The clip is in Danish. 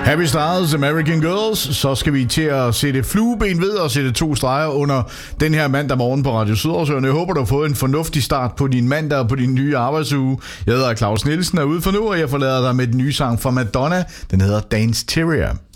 Harry Styles, American Girls. Så skal vi til at sætte flueben ved og sætte 2 streger under den her mandag morgen på Radio Sydersøen. Jeg håber, du har fået en fornuftig start på din mandag og på din nye arbejdsuge. Jeg hedder Claus Nielsen, er ude for nu, og jeg forlader dig med den nye sang fra Madonna. Den hedder Dance Terrier.